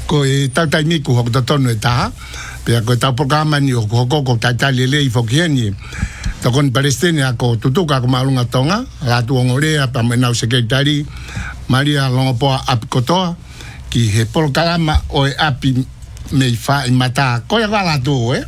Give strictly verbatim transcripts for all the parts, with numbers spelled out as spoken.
ko e tau tai miku hoko ta tonu e taha, pia ko e tau programa ni hoko hoko ko tai tai lele i fokieni. Ta kon Palestine ako tutuka ko malunga tonga, ratu ongorea pa menau sekretari, Maria Longopoa apikotoa, ki he polo kalama o e api mei fa i mata, ko e wala tu e.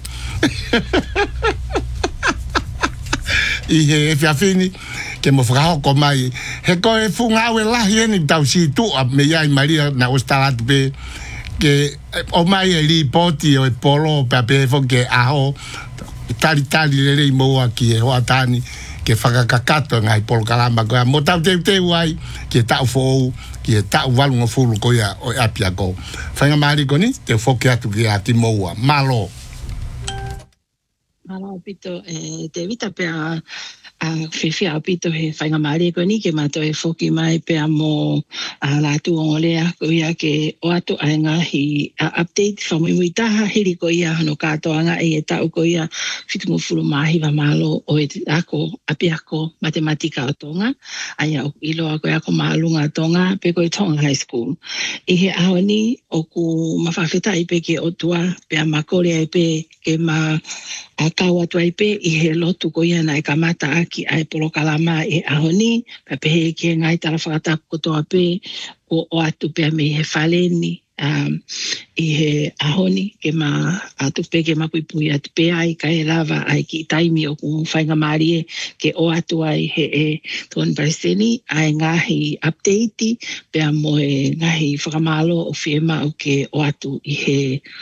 I he e fiafini, ke mo whakahoko mai, he ko e funga awe lahi eni tau si tu a me iai Maria na ostalatu pe, ke o mai e li poti o e polo pe a pe fo ke aho, tali tali lele i moa ki e hoa tani, ke whakakakato ngai polo kalama koa, mo tau teu teu ai, ki e tau fōu, ki e tau walunga fulu koia o e apia ko. Whainga maari koni, te whoke atu ki a ti moa, malo. Malo pito, eh, te vita pea a whiwhia pito he whainga maari ko ni ke mato e whoki mai pea mo a lātu o lea ko ia ke o atu ai ngahi a update whamui mui taha hiri ko ia hano kātoanga e e tau ko ia whitungu furu mahi wa malo o e ako apiako matematika o tonga ai au ilo ako ako maalunga tonga pe ko e Tonga High School. I he aho ni o ku mawhawheta i pe ke o tua pea makore ai pe ke ma a kaua tuai pe i he lotu ko ia na e kamata aki ai polo kalama e ahoni, pa pehe ke ngai tala whakatapu kotoa pe o o atu pe me he whaleni um, i he ahoni ke ma atu pe ke mapuipui atu pe ai ka e lava ai ki taimi o ku whainga maari e ke o atu ai he e Tony Palestine ai ngahi update pe mo e ngahi whakamalo o whiema o ke o atu i he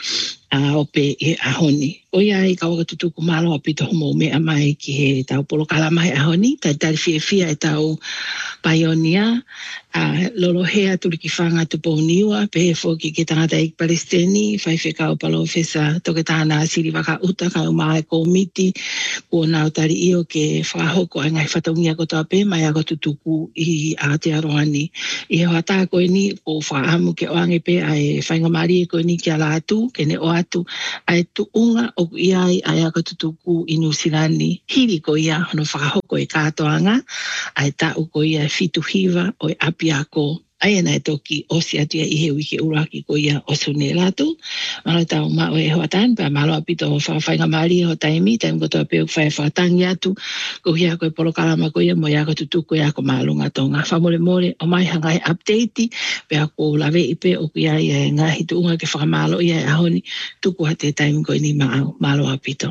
a ope e ahoni. O ia i kaua tutuku malo a pito homo mea mai ki he tau polo kalama he ahoni, tai tari fia fia e tau paionia, a lolo hea tuli ki whanga tupo niwa, pe he fōki ke tangata i Palestini, whai whi kau palo fesa toke tāna siri waka uta kau maa e komiti, kua nau tari io ke whahoko ai ngai whataungia kotoa pe, mai ako tutuku i Aotearoani. I he hata koe ni, o whaamu ke oange pe ai whainga maari e koe ni ki ala atu, ke ne o atu, ai tu unga o iai ai ako tutuku i Nusilani, hiri ko ia hono whakahoko e kātoanga, ai tau ko ia fitu hiva o e api ako, ai ana e toki osi atu ia i he wiki uraki ko ia osune latu, malo tau ma o e hoatan, pa malo apito o whawhainga maari ho taimi, taimi kotoa pe o whai whatangi atu, ko hia ko e polo kalama ko ia, mo ia ko tutuku ia ko maalunga tonga. Whamore more o mai hangai update, pe ako lawe i pe o kia ia ngahi tu unga ke whakamalo ia e ahoni, tuku hate taimi ko ini maau, malo apito.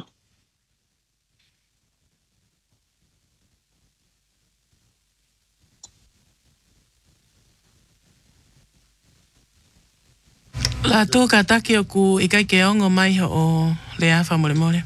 La tō ka take o ku i kai ke ongo mai ho o le awha more more.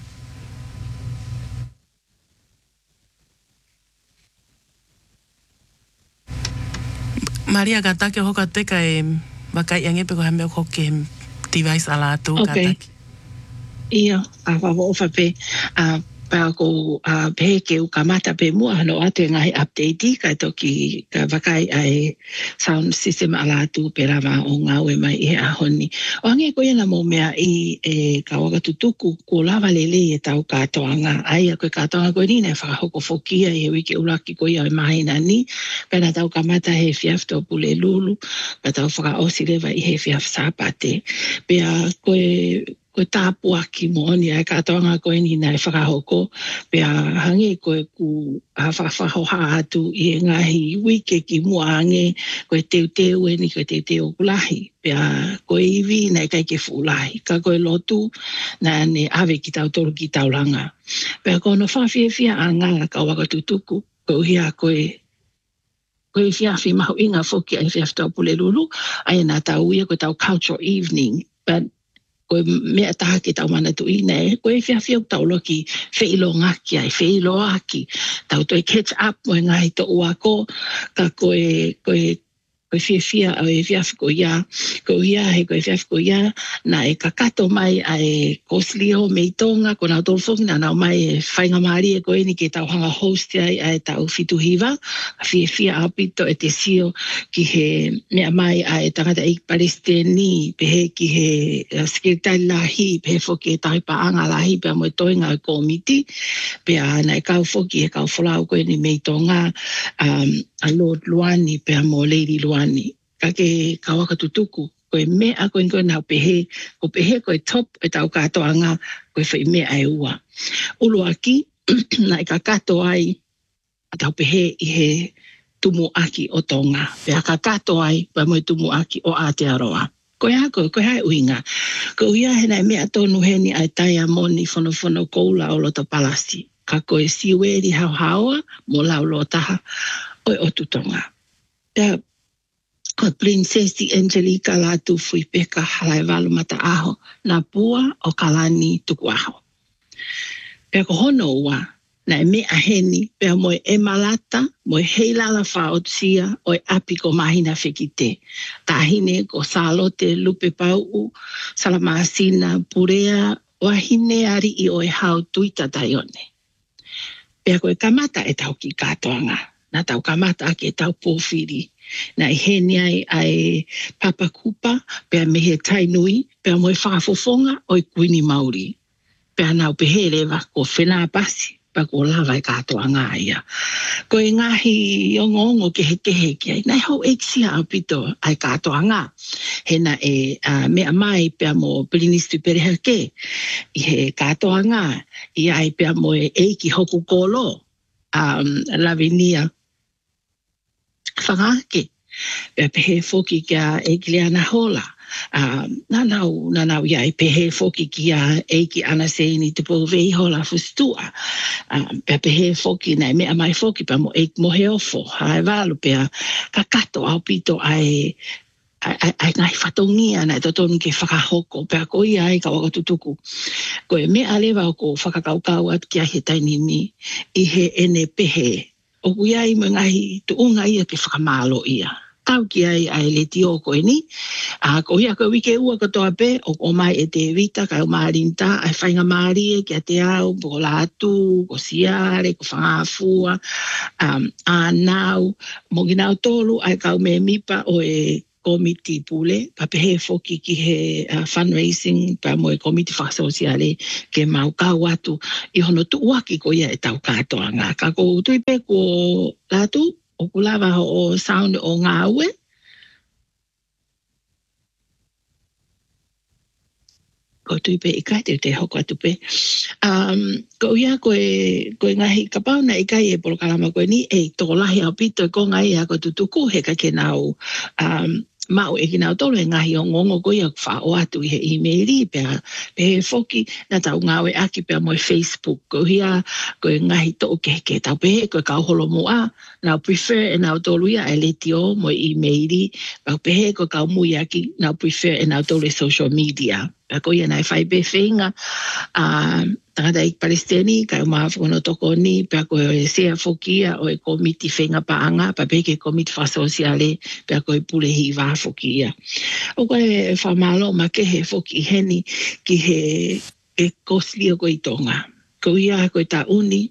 Maria ka take o hoka teka e wakai ange pe ko hame o hoke device ala tō ka take. Ia, a wawa ofa pe, a pa ko a pe ke u kamata pe mua hano atu ngai update ka toki ka wakai ai sound system ala tu pe lava o ngau e mai e ahoni. O ange ko ia mo mea i e ka waka tutuku ko lava lele e tau katoanga ai a koe katoanga ko ni ne whakahoko fokia e wiki uraki ko ia e mahina ni pena tau kamata he fiafto pule lulu ka tau whakaosi lewa i he fiaf sapate pea koe ko tāpu aki mo ni ai katoanga ko ni nai whakahoko pea hangi ko ku a whakahoha atu i ngahi wike ki mua ange ko teu teu e ni ko teu teu kulahi pea ko iwi nai kai ke fulahi ka ko lotu na ne ave ki tau tolu ki tau langa pea ko no whawhia fia anga ka waka tutuku ko hia ko e ko i fia fi mahu inga foki ai fia fitau pule lulu ai na tau ia ko tau cultural evening but ko mea taha ki tau mana tu ina e, ko e fia fia tau loki whiilo ngaki ai, whiilo aki, tau toi catch up mo e ngahi to uako, ka ko e, ko e, ko e fia fia au e fia fiko ia, ko ia he ko e fia fiko ia, na e kakato mai ai kosliho mei tonga, ko nau tolfongi na nau mai e whainga maari e ko e ni ke tau hanga host ai ai tau fitu hiva, a fia fia apito e te sio ki he mea mai ai tangata i Palestini, pe he ki he sekretari lahi, pe he foki e tahi paanga lahi, pe a mo e toinga e komiti, pe a na e kau foki e kau wholau ko e ni mei tonga, um, a Lord Luani, pe a mo Lady Luani. Ka ke kawaka tutuku, koe mea koe koe nau pehe, ko pehe koe top e tau katoanga koe whai mea e ua. Ulu aki, na i ka kato ai, a tau pehe i he tumu aki o tonga. Pea ka kato ai, pa moe tumu aki o Aotearoa. Koe hako, koe hai uinga. Ko uia he nai mea tonu heni ai tai a moni whono whono koula o loto palasi. Ka koe siweri hau haua, mo lau lo taha, oi o tutonga. Pea, ko Princesi Angelica la tu fui peka halai walu mata aho, na pua o kalani tuku aho. Pea ko hono ua, na e mea heni, pea moe e malata, moe heilala whao sia, oi api ko mahina whekite. Tahine ko salote lupe pau, salamasina, purea, wahine ari i oi hau tuita taione. Pea koe kamata e tau ki katoanga, na tau kamata ake e tau pōwhiri. Na i heni ai ai papa kupa, pea mehe tainui, pea moe whakafofonga, oi kuini mauri. Pea nau pehe lewa ko whenā pasi, pa ko lawa i katoanga ia. Ko e ngahi ongo ke he kehe ki ai, nai hau eksia au pito ai katoanga. Hena e uh, mea mai pea mo Pilinistu Perehake, i he katoanga, i ai pea mo e eiki hoku kolo, um, Lavinia whangake. Pea pehe foki kia eiki leana hola. Um, na nau, na nau ia i pehe foki kia eiki ana seini te po vei hola fustua. Um, pea pehe foki nei mea mai foki pa mo eiki mohe ofo. Hai walu pea kakato au pito ai ai ai ngai whatongia nei totonu ke whakahoko. Pea ko ia ai ka wakatutuku. Ko e mea lewa ko whakakaukau at kia he tainini i he ene pehe. O kuia i mo ngahi tu unga ia ke whakamalo ia. Tau ki ai ai le tio koe ni. A ko ia koe wike ua katoa pe, o, o mai e te vita, kai o maarinta, ai whainga maari e ki a te au, po la atu, ko siare, ko whangafua, um, a nau, mo ginau tolu, ai kau me mipa o e komiti pule, pa pehe foki ki he uh, fundraising, pa mo e komiti whakasosiale, ke mau kau atu, i hono tu uaki ko ia e tau katoa ngā. Ka ko tui pe ko latu, o kulawa o sound o ngā ue. Ko tui pe i kai te te hoko atu pe. Um, ko ia koe, koe ngahi kapauna i kai e polo kalama koe ni, e toko lahi au pito e ko ngai a ko tutuku he ka ke nau um, mau e ki nau tolo e ngahi o ngongo koe a wha o atu i he emaili pea pe he foki na tau ngawe aki pea mo e Facebook. Ko hia koe ngahi to ke ke tau pe he koe kau holo mua. Nau prefer e nau tolu ia e leti o mo e emaili. Pau pe he koe kau mui aki nau prefer e nau tolu e social media. Pea ko ia nai whai pe whenga. Um, tangata i Palestini, kai o maafukono toko ni, pea ko e sea fokia o e komiti whenga paanga, pa peke komiti whasosiale, pea ko e pulehi wā fokia. O koe e whamalo ma ke he foki heni ki he e kosli o koe i tonga. Ko ia koe ta uni,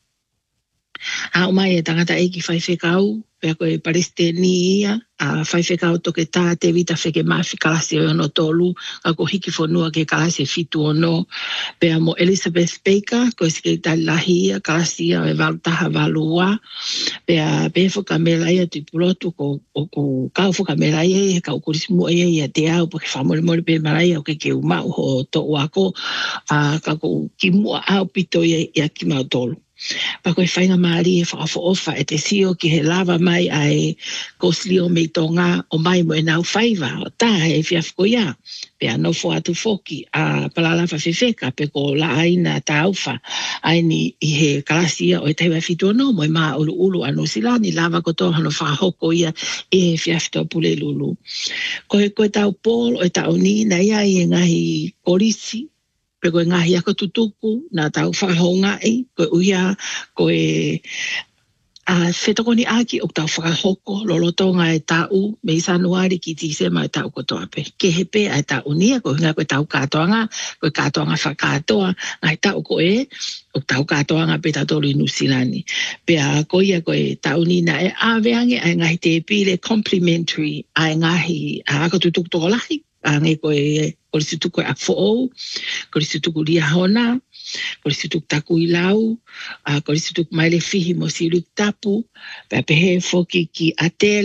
a o mai e tangata e ki whai whekau, pea koe Palestini ia, a whai whekau toke tā te vita wheke mawhi kalasi o no tolu, a ko hiki whanua ke kalasi fitu o no, pea mo Elizabeth Baker, ko sike tai lahi ia, kalasi ia e valutaha valua, pea pea whaka melaia tui pulotu, ko, ko, ko kau whaka melaia ia, kau kurismu ia ia te au, po ke whamore more pe maraia o ke ke umau ho to uako, a ka ko kimua au pito ia, ia ki mau tolu. Pa koe whainga maari e whakafo ofa e te sio ki he lava mai ai koslio mei tonga o mai mo e nau whaiva o tā e whiafko ia. Pea no fo atu foki a palalafa whewheka pe ko la aina tā ufa aini i he kalasia o e teiwa whitua no mo e maa ulu ulu anu silani lava koto hano whahoko ia e he whiafto pule lulu. Koe koe tau Paul o e tau ni na ia i e ngahi korisi pe koe ngahi ako tutuku, na tau whakahongai, koe uia, koe a whetoko ni aki o tau whakahoko, lolotonga e tau, me isanuari ki tisema e tau kotoa pe. Ke he pe a tau nia, koe nga koe tau katoanga, koe katoanga whakatoa, ngai tau koe, o tau katoanga pe tatoli nusilani. Pe a koe ia koe tau nina e aweange, a ngahi te pile complimentary, a ngahi a ako tutuku toko lahi, a ngai koe ko le situku e akfo'ou, ko le situku lia hona, ko le situku taku i lau, uh, ko le situku mai le fihi mo silu tapu, pe pehe foki ki atele,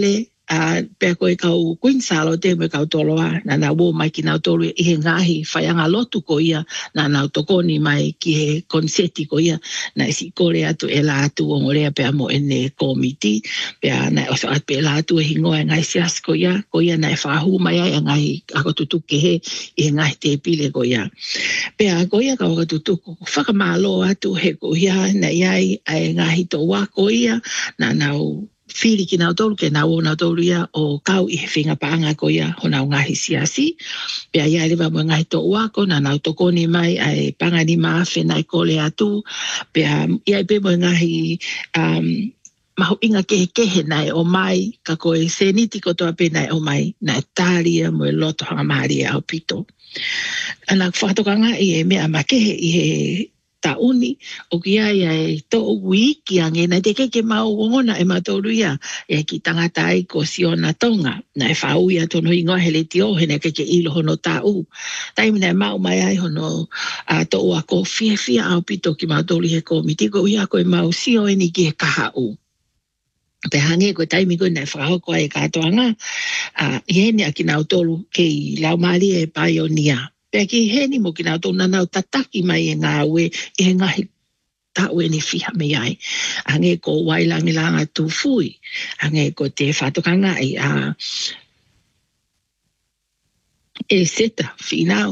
a pe ko e kau kuin salo te me kau toloa na na wo mai ki na tolu i he ngahi whaianga lotu ko ia na na tokoni mai ki he konseti ko ia na isi kore atu e la atu o ngorea pe amo ene komiti pe na o sa pe la atu e hingoa ngai sias ko ia ko ia na e whahu mai ai ngai ako tutuke he i he ngahi te pile ko ia pe a ko ia ka o tutuku whakamalo atu he ko ia na iai ai ngahi to wa ko ia na na whiri ki nau tolu ke nau o nau tolu ia o kau i he whinga paanga ko ia ho nau ngahi siasi. Pea ia lewa mo ngahi to uako na nau tokoni mai ai panga ni maafe nai kole atu. Pea ia pe mo ngahi um, mahu inga kehe kehe nai o mai ka koe seniti ko toa pe nai o mai nai tāria mo e loto hanga mahari au pito. Ana whakatokanga i e mea makehe i he ta uni o ki ai ai to wiki ange na te ke mau ngona e matoru ia e ki tangata ai ko siona tonga na e fau ia tono ingo hele tio hene ke ke ilo hono ta u taimi na mau mai ai hono a to wa ko fie fie au pito ki matoru he ko mitiko ia ko e mau sio eni ki e kaha u pe hange ko taimi ko na frau ko ai ka toanga a yeni akina tolu ke lau mali e pioneer. Pea ki heni mo ki nau tōna nau tataki mai e ngā ue e ngahi tāue ni whiha me ai. Ange ko wailangi langa tū fui. Ange ko te whatokanga i a e seta whinau.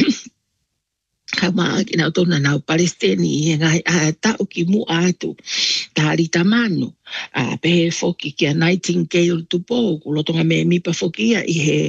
Ka maa ki nau tōna nau Palestini i e ngahi a tau ki mu atu. Tāri tamanu. A pehe foki ki a Nightingale tupo. Kulotonga me mipa foki ia i he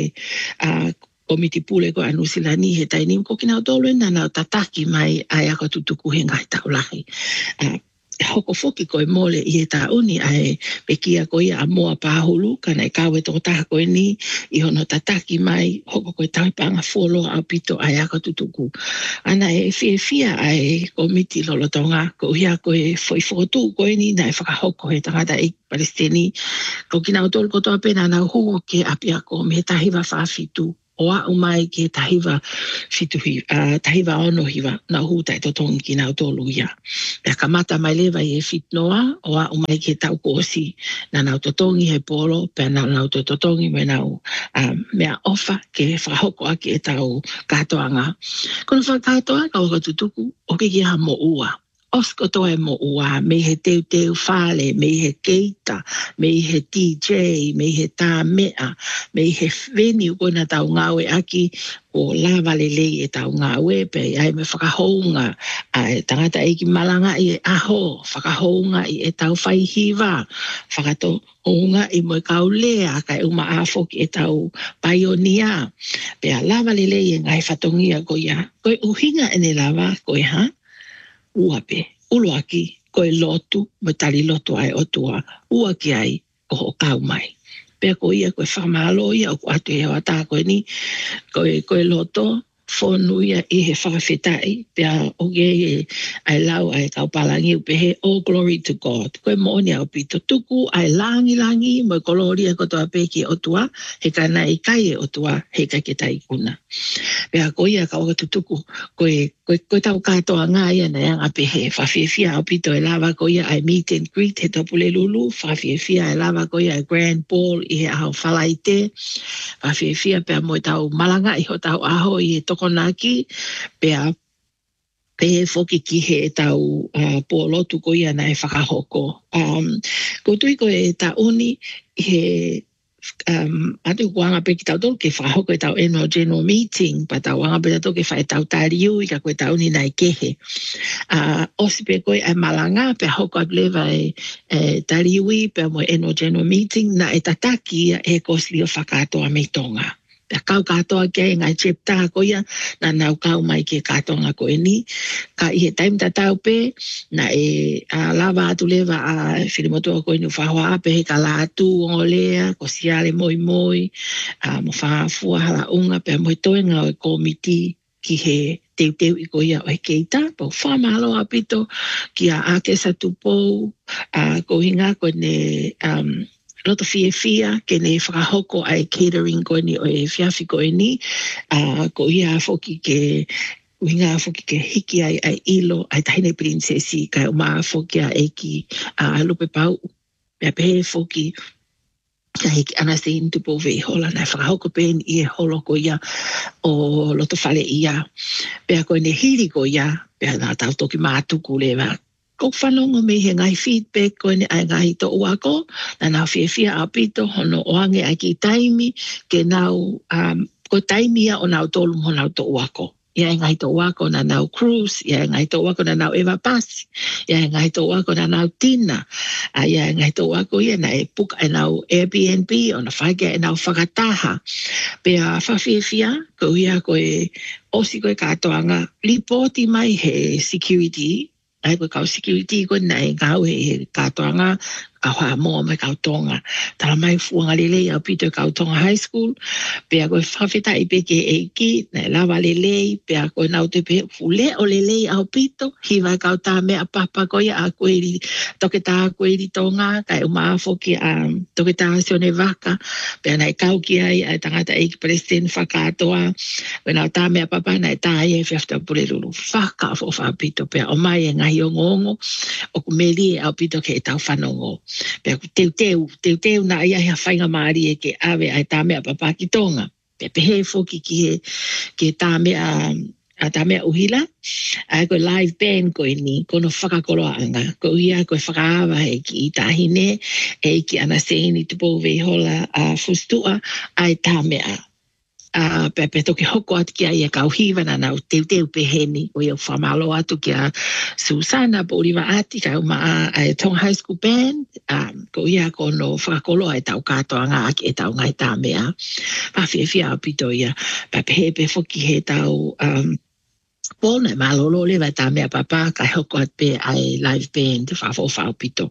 a komiti pule ko anu silani he taini ko kina tolu na na tataki mai ai ako tutuku he ngai taulahi uh, hoko foki ko e mole i he tauni ai pekia ko ia amoa pahulu kana e kawe to ta ko ni i hono tataki mai hoko ko tai panga folo a pito ai ako tutuku ana e fie fia ai komiti lolotonga ko ia ko e foi fotu ko ni na e whaka hoko he tangata e Palestini ko kina tolu ko to pena na hu ke apia ko me tahiwa fafitu oa umai ke tahiwa fituhi, uh, tahiwa ono hiwa na huta e totongi ki nau tolu ia. Pea kamata mai lewa i e fitnoa, oa umai ke tau kosi na nau totongi he polo, pea nau nau to totongi me nau um, mea ofa ke whahoko ake e tau katoanga. Kono whakatoanga o katutuku, o ke ki ha mo ua. Osko toe mo ua, me he teu teu whale, me he keita, me he D J, me he tā mea, me he venue kona tau ngawe aki o lava lelei e tau ngawe, pe ai me whakahounga, ai tangata eki malanga i e aho, whakahounga i e tau whaihiwa, whakato onga i mo kau lea, kai uma afoki e tau pioneer, pe a lava lelei e ngai whatongia ko ia, koe uhinga ene lava, koe ha? Uape, uluaki, koe lotu, mo tali lotu ai otua, uaki ai, o kau mai. Pea ko ia koe whamalo ia, o ko atu e wata koe ni, koe, koe loto, whonu ia i he whakawhetai, pea o ge e ai lau ai kau palangi upe he, all glory to God. Koe mooni au pito tuku, ai langi langi, mo kolori a kotoa peki otua, he kana i kai e otua, he kai ke tai kuna. Pea ko ia kau tutuku, koe, koe, koe tau katoa ngā ia na yang ape he, whawhiawhia au pito e lava ko ia ai meet and greet, he topule lulu, whawhiawhia e lava ko ia ai grand ball, i he aho whalaite, whawhiawhia pea mo tau malanga i ho tau aho i he tokonaki, pea pe foki ki he tau uh, polotu ko ia na e whakahoko. Um, ko tui ko e ta uni he um, atu kuanga pe ki tau tolu ke whakahoko e tau annual general meeting, pa tau wanga pe tau ke whae tau tariu i ka koe tau ni nai kehe. Uh, osi pe koe ai malanga pe hoko ap lewa e, e tariui pe mo annual general meeting na e tataki e kosi o whakatoa me tonga. Pea kau katoa kia e ngai chepta ko ia, na nau kau mai ke katonga ko e ni. Ka i he taim tatau pe, na e a lava atu lewa a whirimotua ko inu whahoa ape he ka la atu o lea, ko siale moi moi, a mo whaafua hala unga, pea mo he toenga o e komiti ki he teu teu i ko ia o he keita, pau whamalo apito ki a akesa tupou, a ko hinga ko ne um, loto fia fia ke ne whakahoko ai catering ko ni o e fiafi ko ni uh, ko ia foki ke winga foki ke hiki ai ai ilo ai tahine princesi kai uma foki a eki a uh, lupe pau pe pe foki Kai ki ana se intu po ve hola na whakahoko pen i e holo ko ia o loto whale ia. Pea koe ne hiri ko ia, pea nā tau toki mātuku lewa. Ko whanongo me he ngai feedback koe ne ai ngai to uako, na nau fia fia a pito hono oange ai ki taimi, ke nau, um, ko taimi ia o nau tolu mo nau to uako. Ia e ngai to wako na nau cruise, ia e ngai to wako na nau Eva Pasi, ia e ngai to wako na nau Tina, ia e ngai to wako ia na e puka e nau Airbnb o na whaike e nau whakataha. Pea whawhiawhia, ko ia ko e osi ko e katoanga, ripoti mai he security, ai koe kau security koe nei kau he katoanga, ka hoa moa mai kau tonga. Tala mai fuanga lelei au pito kau tonga high school, pea koe whawhita i peke e ki, nei lava lelei, pea koe nau te pe fule o lelei au pito, hiwa kau tā mea papa koe a koe ri, toke tā koe ri tonga, kai uma foki a toke tā sione waka, pea nei kau ki ai, ai tangata eiki president whakatoa, koe nau tā mea papa, nei tā e whiafta pure lulu, whaka fo whapito, pea o mai e ngai o ngongo, o kumeli e au pito ke e tau whanongo. Pea teu teu, teu teu na ia hea whainga maari e ke awe ai tā mea papa ki tonga. Pea pehe foki ki he, ke tā mea, a tā mea uhila, ai koe live band koe ni, kono whakakoloa anga, ko ia koe whakaawa e ki i tāhine, e ki ana seini tupo vei hola a fustua, ai tā mea. Uh, pe pe toki hoko atu ki ai e kau hiwa na nau teu teu peheni o iau whamalo atu ki a Susana po uriwa ati ka uma a, a Tong High School Band um, ko ia kono whakakolo e tau katoa ngā aki e tau ngai tā mea pa fia fia apito ia pe pehe pe foki he tau um, pōna e malolo lewa tā mea papa ka hoko atu pe ai live band whafo whaupito.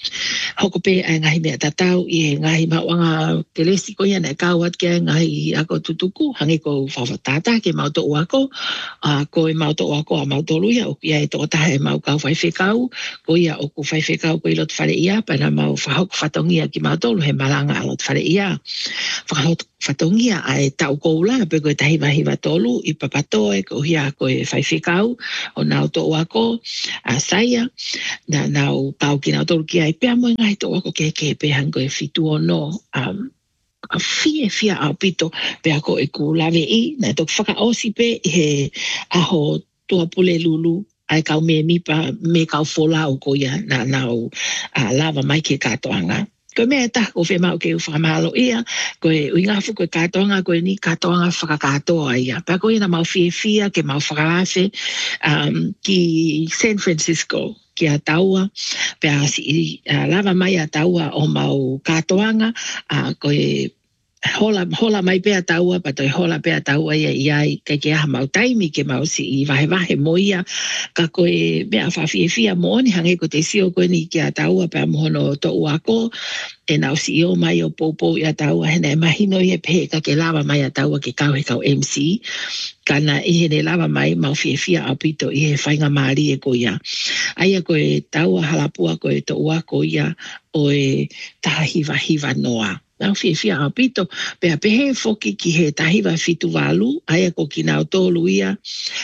Hoko pe ai ngahi mea tatau i e ngahi mawanga te lesi ko ia na kau at kia ngahi ako tutuku hangi ko whawatata ke mauto uako uh, ko e mauto uako a mauto luia o kia e toko taha e mau kau whaiwhekau ko ia o ku whaiwhekau ko i lotu whare ia pana mau whahoko whatongia ki mautolu he malanga a lotu whare ia whakahoko whatongia a e tau koula pe ko e tahi wahiwa tolu i papatoe ko ia ko e whaiwhekau o nau to uako a saia na nau kau ki nau tolu kia e pea mo ngai to wako ke ke pe hango e fitu ono um a fie fia a pito pe ako e ku lave i na to whaka osi pe he aho tua pule lulu ai kau me mipa me kau fola o ko ia na nau a lava mai ke katoanga ko me ta ko fe mau ke u whamalo ia ko e uingafu ko e katoanga ko e ni katoanga whakakatoa ia pa ko ina mau fie fia ke mau whakalafe um, ki San Francisco ki a taua, pea si uh, lava mai a taua o mau katoanga, uh, ko e hola, hola mai pea taua, pa toi hola pea taua ia iai, kai ke aha mau taimi ke mau si i vahe vahe moia, ka ko e mea whawhie fia mooni, hange ko te sio koe ni ki a taua, pea mohono to uako, e nau si o mai o popo i a taua, hena e mahino i e pehe ka ke lava mai a taua ke kau he kau M C, kana i he ne lava mai mau fie fia apito i he whainga maari e ko ia. Aia ko e taua halapua ko e to ua ko ia o e taha hiva hiva noa. Nau fie fia apito, pea pehe foki ki he tahiva fitu walu, aia ko ki nau tolu ia,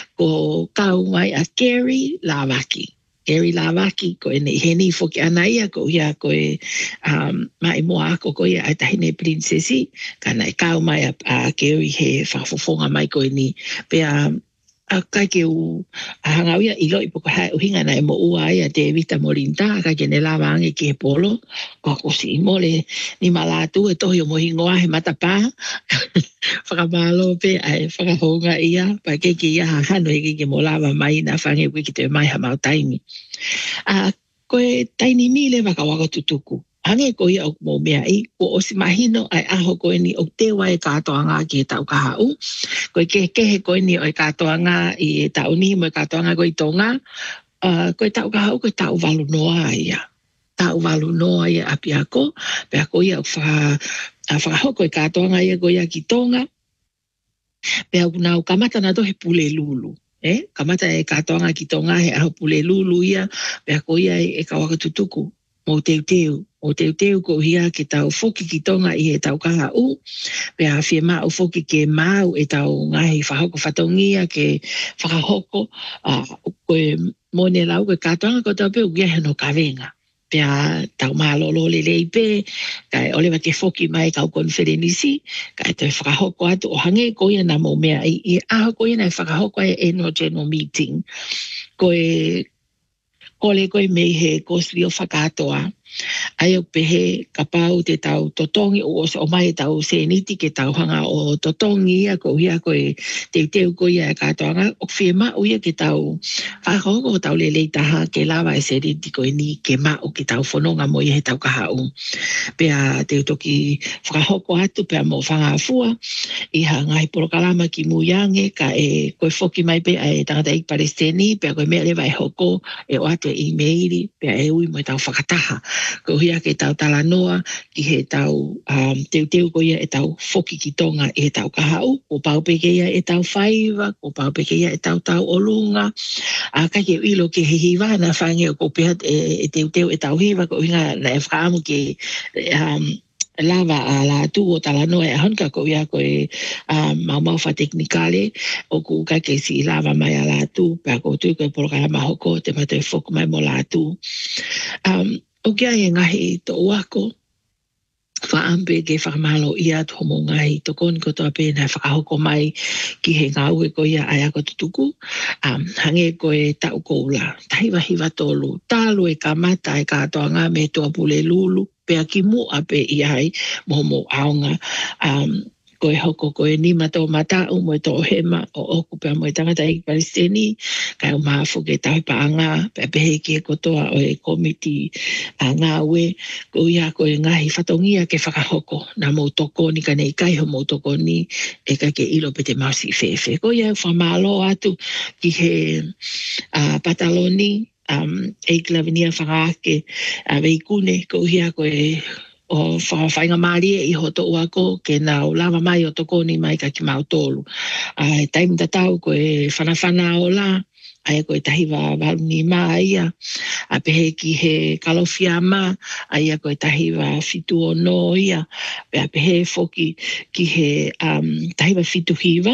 ko kau mai a Gary Lavaki. Gary Lavaki, ko e he ni foki ana ia, ko ia ko e um, mai moa ako ko ia ai tahine princesi, kana e kau mai a, a Gary he whafofonga mai ko e ni, pea a kai ke u a hangau ia ilo i poko hae uhinga na e mo ua ia te Vita Morinta, kai ke ne lava ange ki he polo, ko ako si mole ni malatu e tohi o mohingoa he matapā, whakamalo pe ai whakahonga ia, pa ke ke ia hahano e ke ke mo lava mai na whange wiki te mai ha mau taimi. A koe taini mile waka waka tutuku. Hange ko ia o mo mea i, ko o si mahino ai aho koe ni o te wai katoa ngā ki e tau kahau. Koe ke kehe koe ni o e katoa ngā i e tau ni mo e katoa ngā koe tonga. Uh, koe tau kahau koe tau walu noa ia. Tau walu noa ia api ako. Pe ako ia o whakahoko e katoa ngā ia koe ia ki tonga. Pe ako nau kamata na dohe pule lulu. Eh? Kamata e katoa ngā ki tonga he aho pule lulu ia. Pe ako ia e kawaka tutuku. Mo teu teu. O teu teu ko hia ke tau foki ki tonga i he tau kaha u. Pea fie mau foki ke mau e tau ngahi whahoko whatongia ke whakahoko. Uh, koe mone lau koe katoanga ko tau peu kia heno kawenga. pia tau malolo le leipe kai ole wa ke foki mai kau konferenisi kai te whakahoko atu o hange ko ia na mo mea i, i aho ko ia na whakahoko e eno general meeting ko e kole koe mei he kosli o whakatoa ai o pehe ka pau te tau totongi o o mai tau seniti ke tau hanga o totongi ia ko hia koe te teu ko ia katoanga o whiema o ia ke tau whakahoko o tau le leitaha ke lawa e seniti koe ni ke ma o ke tau whanonga mo ia he tau kahau pea te toki whakahoko atu pea mo whangafua i ha ngai porokalama ki muyange ka e koe foki mai pe e tangata i Palestini pea koe mea lewa e hoko e o atu e imeiri pea e ui mo e tau whakataha ko hia ke tau talanoa ki he tau um, teu teu ko ia e tau foki ki tonga e tau kahau ko pau peke ia e tau whaiva ko pau peke ia e tau tau olunga a ka ke ilo ke he hiva na whange o ko pea e, e teu teu e tau hiva ko hinga na e whaamu ke um, lava a la tu o talanoa e hanka ko ia ko e um, mau mau wha teknikale o ku ka ke si lava mai a la tu pea ko tu ko e porokana mahoko te mato e foku mai mo la tu um, o kia e ngahi to wako whaampe ke whakamalo ia to mo ngahi to koni ko toa pēna whakahoko mai ki he ngau e ko ia ai ako tutuku um, hange ko e tau koula taiwa hiwa tolu talo e kamata e katoa ngā me toa pule lulu pea ki mu a pe iai mo mo aonga um, ko e hoko ko e nima tō mata o mo e tō hema o oku pea mo e tangata i Palestini kai o maafu ke tau paanga pea pehe ki e kotoa o e komiti a ngā ue ko ia ko e ngahi whatongia ke whakahoko na mo toko ni ka nei kai ho mo toko ni e ka ke ilo pe te mausi fefe ko ia whamalo atu ki he uh, pataloni um, e klavinia whakaake a uh, veikune ko ia ko e o whainga maari e hoto uako ke nau lava mai o toko ni mai ka ki mau tolu. Ai taim da tau ko e whanawhana o la, ai ko e tahiwa waluni maa ia, a pehe ki he kalofia maa, ai ko e tahiwa fitu o no ia, pe a pehe foki ki he um, tahiwa fitu hiwa,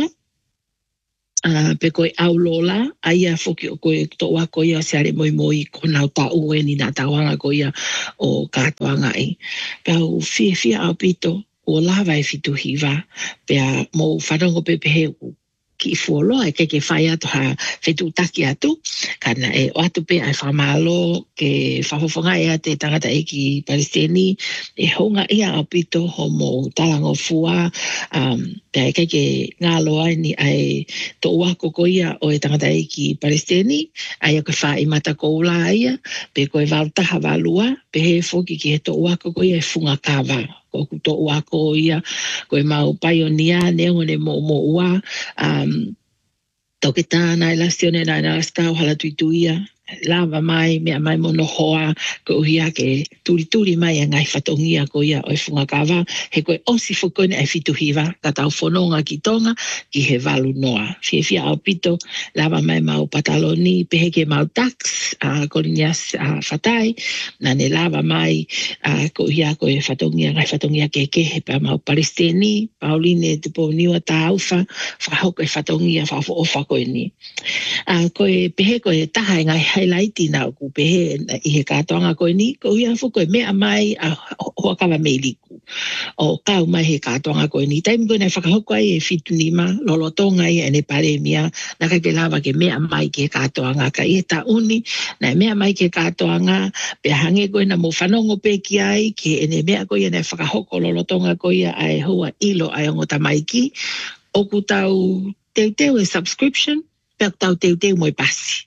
Uh, pe koe au lola, aia foki o koe to wako ia seare moi moi ko nau ta ue ni nā tauanga ko ia o katoanga i. Pe au fia fia au pito o lawa e fitu hiwa, pe a mo whanongo pe pehe ki fuoloa e keke whai atu ha whetu taki atu, kana e o atu pe ai whamalo ke whafofonga ea te tangata e ki Palestini, e honga ia au pito ho mo talango fua, um, pe ai keke ngā loa ni ai to wako ko ia o e tangata e ki Palestini, ai a koe wha i mata ko ula ia, pe koe valtaha valua, pe he foki ki he to wako ko ia e funga kawa. Ko kuto wako ia, ko e mau paionia, ne ngone mo mo ua, um, toke tāna e lasione na e nalastau hala tuituia, lava mai, mea mai mono hoa, ko uhia ke turi turi mai a ngai whatongia ko ia o e funga kawa, he koe osi whukone e fitu hiwa, ka tau whanonga ki tonga, ki he walu noa. Fia fia au pito, lava mai mau pataloni, pehe ke mau tax, uh, kolinias uh, whatai, na ne lava mai, uh, ko uhia ko e whatongia, ngai whatongia ke ke he pa mau Palestini, Pauline te po niwa ta aufa, whahoko e whatongia, whafo ofa koe ni. Uh, ko e pehe ko e taha e ngai highlighti na ku pehe i he katoanga koe ni, ko ia fuko e mea mai a hoa kawa mei liku. O kau mai he katoanga koe ni. Taimi koe nei whakahoko ai e fitu nima, lolotonga i e ne paremia, na ka ke lawa ke mea mai ke katoanga. Ka i e ta uni, na mea mai ke katoanga, pe hange koe na mo whanongo pe ki ai, ke e ne mea koe nei whakahoko lolotonga koe ia ai hoa ilo ai ongo tamaiki, o ku tau teu teu e subscription, pe tau teu teu mo i pasi.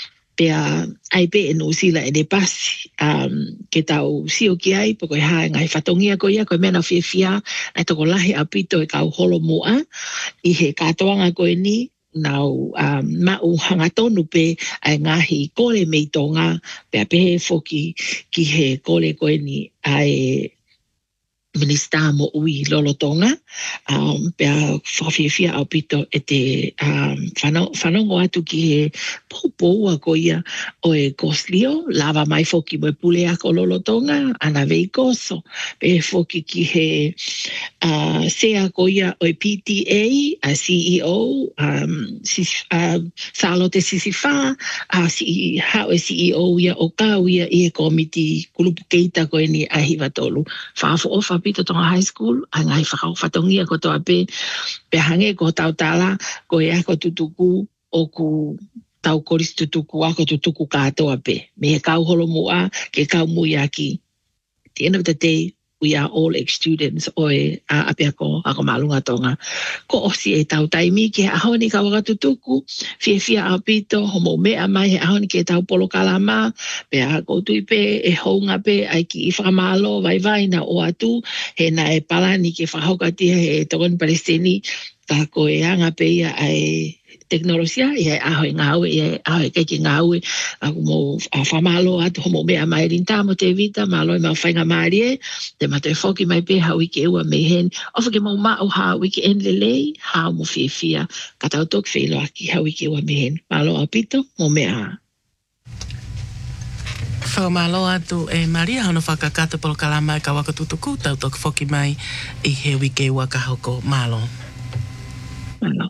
Pea ai pe e no sila e ne pasi um, ke tau sio ki ai po koe hae ngai whatongia ko ia koe mena fia fia ai toko lahi apito e kau holo mua i he katoanga koe ni nau um, mau hangatonu pe ai ngahi kole mei tonga pe a pehe foki ki he kole koe ni ai Minista mo ui lolotonga, um, pea whawhiawhia au pito e te um, whanongo atu ki he pōpō a ko ia o e koslio, lava mai foki mo e pule ako lolotonga, ana vei koso, pe foki ki he uh, sea ko ia o e P T A, a C E O, um, si, uh, salo te sisifa, a si, hao e C E O ia o kau ia i e komiti kulupu keita ko e ni ahiwa tolu. Whaafo ofa pito tonga high school, a ngai whakau whatongia ko toa pe, pe hange ko tau tala, ko e ako tutuku o ku tau koris tutuku ako tutuku katoa pe. Me he kau holo mua, ke kau mui aki. At the end of the day, we are all ex-students o e a ape ako, ako malunga tonga. Ko osi e tau taimi ke aho ni ka waka tutuku, fia fia a pito, homo mea mai he aho ni ke tau polo kalama, pe a koutui pe, e hounga pe, ai ki i whakamalo, vai vai na o atu, he na e palani ke whahokati he tokoni palestini, ka ko e anga pe ia ai teknolosia, ia aho e ngāue, ia aho e keiki ngāue, ako mo a whamalo atu homo mea mai rinta mo te vita, malo e mau whainga maarie, te mato e whoki mai pe hau ike ua me hen, ofa ke mau mao hau ike en lelei, hau mo fia fia, katau tok whilo aki hau ike ua me hen, malo a pito, mo mea. Whaumalo atu e Maria hono whakakata polo kalama e ka waka tutuku, tau tok whoki mai i he wike ua ka hoko malo. Malo.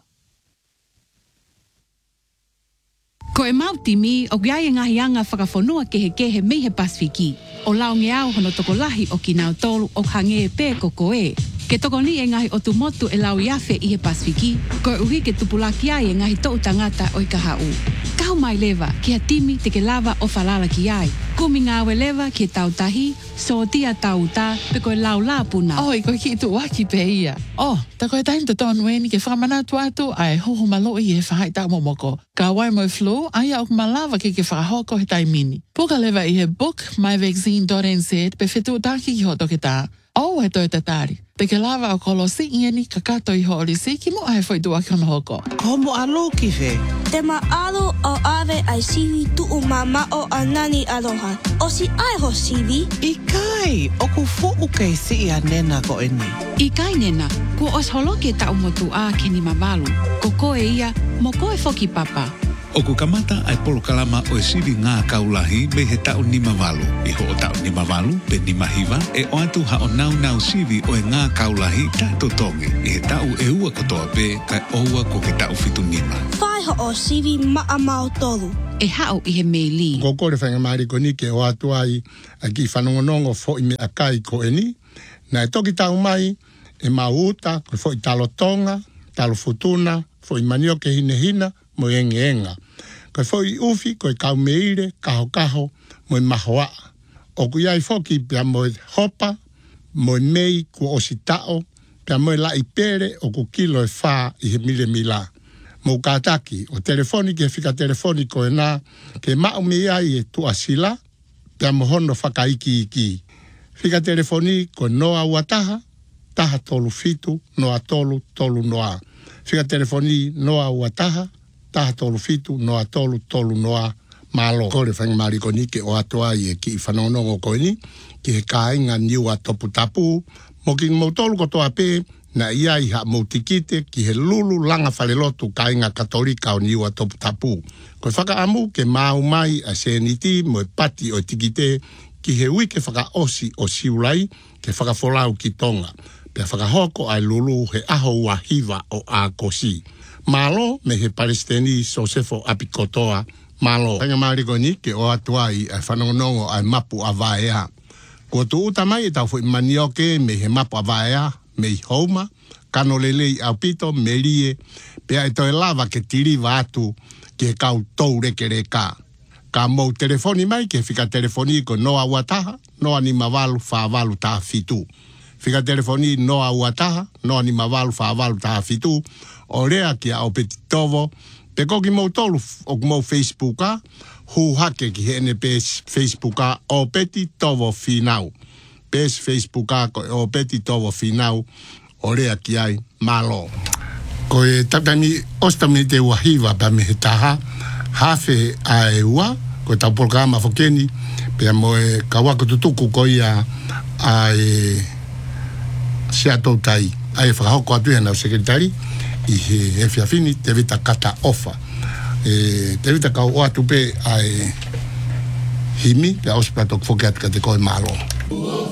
Ko e mauti mi o giai e ngahi anga whakawhanua ke he kehe mei he Pasifiki. O lao nge au hono toko lahi o ki nao tolu o hange e pē ko koe. Ke toko ni e ngahi o tu motu e lau iafe i he Pasifiki, ko e uhi ke tupulaki ai e ngahi tou tangata o i ka hau. Kau mai lewa ki ha timi te ke lava o whalala ki ai. Kumi ngāwe lewa ki tau tahi, so tia tau tā, pe koe lau la puna. Oh, i koe ki tu waki pe ia. Oh, ta koe taim to tonu e ni ke whakamana tu atu, ai hoho malo i he whahai tā momoko. Ka wai mo flu, ai au malawa ke ke whakahoko he taimini. Puka lewa i he book, my vaccine dot n z, pe whetu tāki ki hoto ke tā. Oh, he toi tatari. Te ke lava o kolosi i ni ka kato i ho orisi ki mo ai foi tua ki hoko. Ko mo alo ki fe? Te ma alo o ave ai siwi tu o mama o anani aloha. O si ai ho siwi? I kai, o ku fo u kei si i a nena ko eni. I kai nena, ku os holo ke ta umotu a ke ni mamalu. Ko koe ia, mo koe foki papa. O ku kamata ai polo kalama o e siwi ngā kaulahi me he tau ni mawalu. I ho o tau ni mawalu pe ni mahiwa e o atu ha o nau nau siwi o e ngā kaulahi tato tongi. I he tau e ua katoa pe kai oua ko ke tau fitu nima. Whai ho o siwi maa mau tolu. E hao i he meili. Ko kore whainga maari ko ni ke o atu ai a ki whanongonongo fo i me akai ko eni. Na e toki tau mai e mauta ko fo i talo tonga, talo futuna, fo i manio ke hine hina, mo enge enga. Koe foi ufi, koe kau meire, kaho kaho, mo i mahoa. O ku iai foki, pia mo i hopa, mo i mei, ku osi tao, pia mo i la i pere, o ku kilo e wha i he mile mila. Mo kātaki, o telefoni, ke whika telefoni ko e nā, ke mao me ai e tu asila, pia mo hono whakaiki iki. Whika telefoni, ko noa uataha, taha tolu fitu, noa tolu, tolu noa. Whika telefoni, noa uataha, taha tolu fitu, noa tolu, tolu noa malo. Kore whainga maari ko ni ke o atoa i e ki i whanonongo ko ni, ki he kāinga niua topu tapu, mo ki ngau tolu ko toa pē, na ia i ha mo tikite ki he lulu langa whalelotu kāinga katolika o niua topu tapu. Ko whaka amu ke mau mai a seniti mo e pati o tikite, ki he wike whaka osi o siulai, ke whaka wholau ki tonga. Pea whaka hoko ai lulu he aho ua hiva o a kosi. Malo me he Palestini Sosefo Apikotoa malo. Tanga maari ko ni ke o atua i a whanongonongo ai mapu a vaea. Ko tu uta mai e tau fo i manioke me he mapu a vaea, me i houma, kano lele i au pito, me rie, pea e toi lava ke tiri vatu ke kau tou reke reka. Ka mou telefoni mai ke whika telefoni ko noa uataha, noa ni mawalu whaavalu taha fitu. Whika telefoni noa uataha, noa ni mawalu whaavalu taha fitu, o rea ki a o peti tovo, pe koki mou tolu o mou Facebooka, hu hake ki he ene pes Facebooka o peti tovo finau. Pes Facebooka ko o peti tovo finau, o rea ki ai malo. Ko e tatani ostami te wahiva pa me he taha, hafe a e ua, ko tau programa fokeni, pe mo e kawako tutuku ko ia a e sia tau tai ai whakahoko atu hana o sekretari i he e whiawhini te vita kata ofa e te vita kau o atu pe ai himi te auspatok whoke atu ka te koe malo